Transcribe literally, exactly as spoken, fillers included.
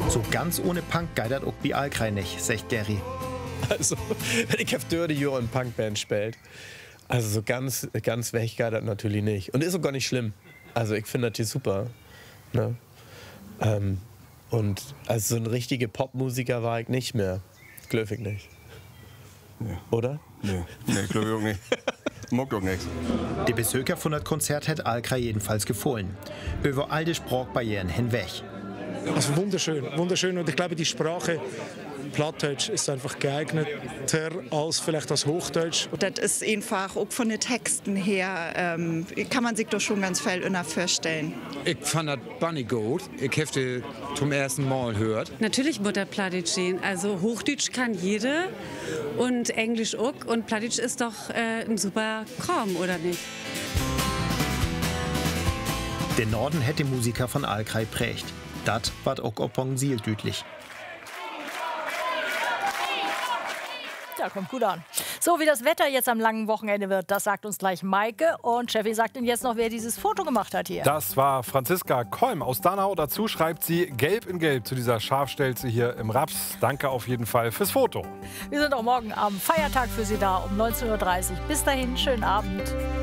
So ganz ohne Punk geidert auch bei Alkrei nicht, sagt Gary. Also, wenn ich auf Dörde hier eine Punkband spielt, also so ganz, ganz weg geidert natürlich nicht. Und ist auch gar nicht schlimm. Also ich finde das hier super. Ne? Ähm, und also so ein richtiger Popmusiker war ich nicht mehr. Glaube ich nicht. Nee. Oder? Nee, nee glaube ich auch nicht. Mag doch nichts. Die Besucher von das Konzert hat Alkrei jedenfalls gefallen. Über all die Sprachbarrieren hinweg. Also wunderschön, wunderschön. Und ich glaube, die Sprache Plattdeutsch ist einfach geeigneter als vielleicht das Hochdeutsch. Das ist einfach auch von den Texten her, ähm, kann man sich doch schon ganz viel vorstellen. Ich fand das Bunny gut. Ich habe die zum ersten Mal gehört. Natürlich muss das Plattdeutsch sehen. Also Hochdeutsch kann jede und Englisch auch. Und Plattdeutsch ist doch äh, ein super Kram, oder nicht? Den Norden hätte die Musiker von Alkrei prägt. Das war auch Oppong Siel düdlich. Ja, kommt gut an. So, wie das Wetter jetzt am langen Wochenende wird, das sagt uns gleich Maike. Und Steffi sagt Ihnen jetzt noch, wer dieses Foto gemacht hat hier. Das war Franziska Kolm aus Dannau. Dazu schreibt sie Gelb in Gelb zu dieser Schafstelze hier im Raps. Danke auf jeden Fall fürs Foto. Wir sind auch morgen am Feiertag für Sie da um neunzehn Uhr dreißig. Bis dahin, schönen Abend.